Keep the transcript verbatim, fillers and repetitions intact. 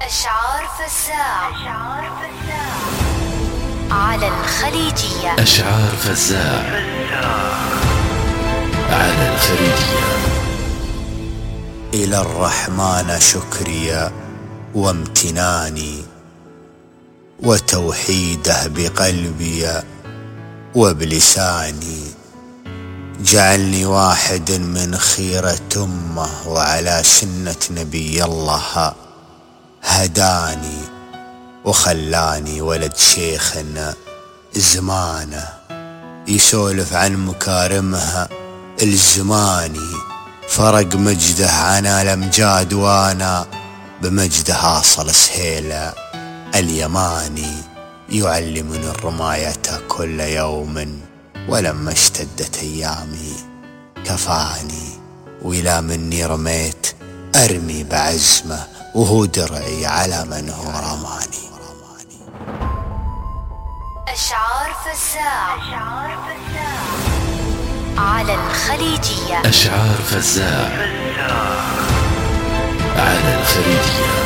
أشعار فزاع على الخليجية. أشعار فزاع على الخليجية. إلى الرحمن شكري وامتناني، وتوحيده بقلبي وبلساني. جعلني واحد من خيرة أمه، وعلى سنة نبي الله هداني، وخلاني ولد شيخنا زمانه يسولف عن مكارمها الزماني. فرق مجده عن الأمجاد، وانا بمجده اصل سهيله اليماني. يعلمني الرماية كل يوم، ولما اشتدت ايامي كفاني. وإلى مني رميت ارمي بعزمه، وهو درعي على من هو رماني. أشعار فزاع على الخليجية. أشعار فزاع على الخليجية.